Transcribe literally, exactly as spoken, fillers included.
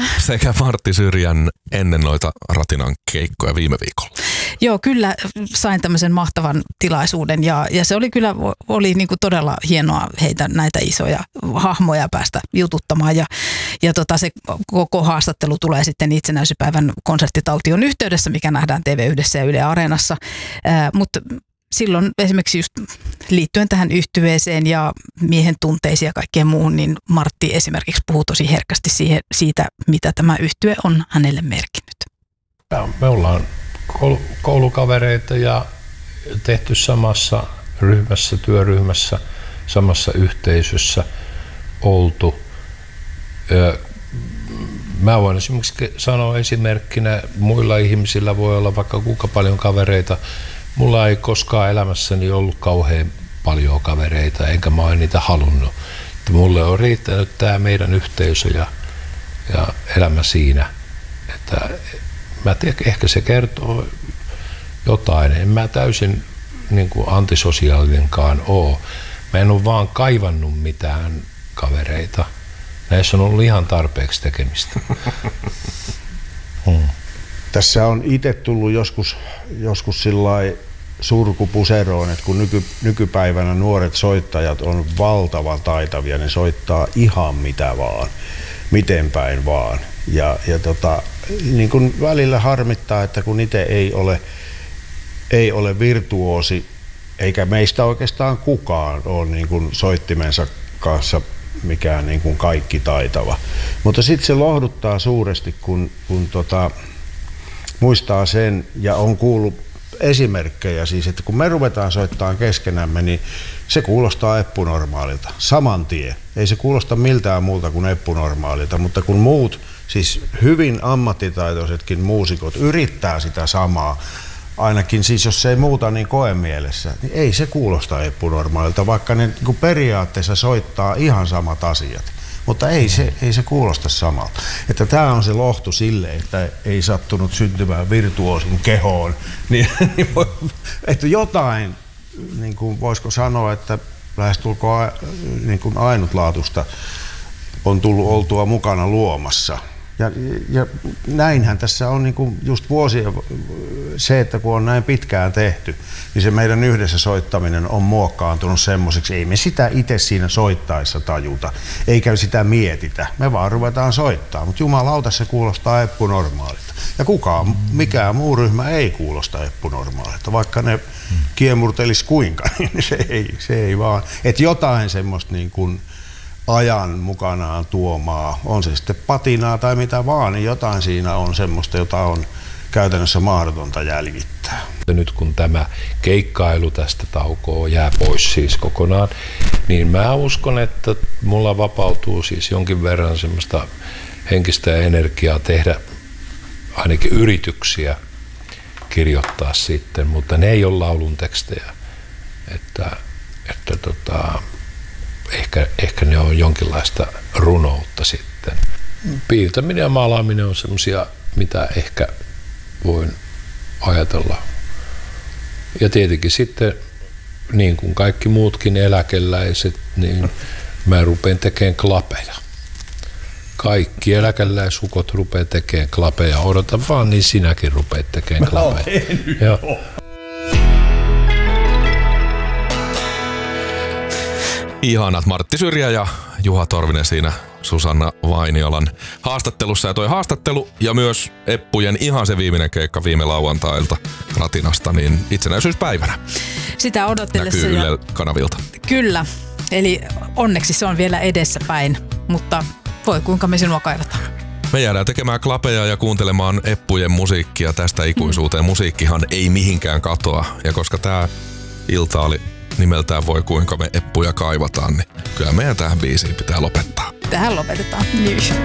sekä Martti Syrjän ennen noita Ratinan keikkoja viime viikolla. Joo, kyllä sain tämmöisen mahtavan tilaisuuden ja, ja se oli kyllä oli niin kuin todella hienoa heitä näitä isoja hahmoja päästä jututtamaan ja, ja tota, se koko haastattelu tulee sitten itsenäisyyspäivän konserttitaution yhteydessä, mikä nähdään T V yhdessä ja Yle Areenassa, Ää, mutta silloin esimerkiksi just liittyen tähän yhtyeeseen ja miehen tunteisiin ja kaikkeen muuhun, niin Martti esimerkiksi puhuu tosi herkästi siihen, siitä, mitä tämä yhtye on hänelle merkinnyt. Me ollaan koulukavereita ja tehty samassa ryhmässä, työryhmässä, samassa yhteisössä oltu. Mä voin esimerkiksi sanoa esimerkkinä, muilla ihmisillä voi olla vaikka kuinka paljon kavereita. Mulla ei koskaan elämässäni ollut kauhean paljon kavereita, enkä mä oon niitä halunnut. Mulle on riittänyt tää meidän yhteisö ja, ja elämä siinä. Että mä tiedän, ehkä se kertoo jotain. En mä täysin niin kuin antisosiaalinenkaan oo. Mä en ole vaan kaivannut mitään kavereita. Näissä on ollut ihan tarpeeksi tekemistä. Hmm. Tässä on itse tullut joskus, joskus sillai surkupuseroon, että kun nyky, nykypäivänä nuoret soittajat on valtavan taitavia, ne soittaa ihan mitä vaan, miten päin vaan. Ja, ja tota, niin kun välillä harmittaa, että kun itse ei ole, ei ole virtuoosi, eikä meistä oikeastaan kukaan ole niin kun soittimensa kanssa mikään niin kuin kaikki taitava. Mutta sitten se lohduttaa suuresti, kun, kun tota, muistaa sen ja on kuullut esimerkkejä, siis, että kun me ruvetaan soittamaan keskenämme, niin se kuulostaa eppunormaalilta, saman tien. Ei se kuulosta miltään muulta kuin eppunormaalilta, mutta kun muut, siis hyvin ammattitaitoisetkin muusikot yrittää sitä samaa, ainakin siis jos se ei muuta niin koemielessä, niin ei se kuulosta eppunormaalilta, vaikka ne niin periaatteessa soittaa ihan samat asiat. Mutta ei se, ei se kuulosta samalta. Että tämä on se lohtu sille, että ei sattunut syntymään virtuoosin kehoon. Niin, että jotain, niin kuin voisiko sanoa, että lähestulkoon niin kuin ainutlaatuista on tullut oltua mukana luomassa. Ja, ja näinhän tässä on niin kuin just vuosien se, että kun on näin pitkään tehty, niin se meidän yhdessä soittaminen on muokkaantunut semmoiseksi. Ei me sitä itse siinä soittaessa tajuta, eikä sitä mietitä. Me vaan ruvetaan soittaa, mutta jumalauta se kuulostaa eppunormaalilta. Ja kukaan, mikään muu ryhmä ei kuulosta eppunormaalilta, vaikka ne kiemurtelis kuinka, niin se ei, se ei vaan. Että jotain semmoista niin kuin ajan mukanaan tuomaa, on se sitten patinaa tai mitä vaan, niin jotain siinä on semmoista, jota on käytännössä mahdotonta jäljittää. Nyt kun tämä keikkailu tästä taukoa jää pois siis kokonaan, niin mä uskon, että mulla vapautuu siis jonkin verran semmoista henkistä energiaa tehdä ainakin yrityksiä kirjoittaa sitten, mutta ne ei ole laulun tekstejä. Että, että tota, Ehkä, ehkä ne on jonkinlaista runoutta sitten. Piirtäminen ja maalaaminen on semmoisia, mitä ehkä voin ajatella. Ja tietenkin sitten, niin kuin kaikki muutkin eläkeläiset, niin mä rupean tekemään klapeja. Kaikki eläkeläisukot rupeaa tekemään klapeja. Odota vaan, niin sinäkin rupeat tekemään klapeja. Joo. Ihanat Martti Syrjä ja Juha Torvinen siinä Susanna Vainiolan haastattelussa. Ja toi haastattelu ja myös Eppujen ihan se viimeinen keikka viime lauantailta Ratinasta, niin itsenäisyyspäivänä. Sitä odotellessa. Näkyy Yle-kanavilta. Kyllä, eli onneksi se on vielä edessäpäin, mutta voi kuinka me sinua kaivataan. Me jäädään tekemään klapeja ja kuuntelemaan Eppujen musiikkia tästä ikuisuuteen. Musiikkihan ei mihinkään katoa. Ja koska tää ilta oli nimeltään Voi kuinka me Eppuja kaivataan, niin kyllä meidän tähän biisiin pitää lopettaa. Tähän lopetetaan. Niin.